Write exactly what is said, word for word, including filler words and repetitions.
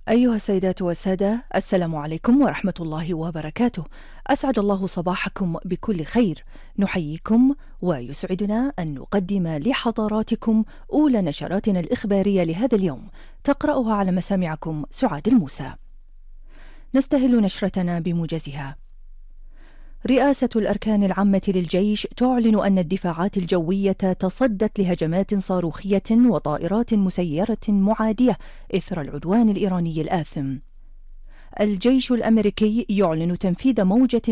أيها السيدات والسادة، السلام عليكم ورحمة الله وبركاته. أسعد الله صباحكم بكل خير. نحييكم ويسعدنا أن نقدم لحضراتكم أولى نشراتنا الإخبارية لهذا اليوم، تقرأها على مسامعكم سعاد الموسى. نستهل نشرتنا بموجزها. رئاسة الأركان العامة للجيش تعلن أن الدفاعات الجوية تصدت لهجمات صاروخية وطائرات مسيرة معادية إثر العدوان الإيراني الآثم. الجيش الأمريكي يعلن تنفيذ موجة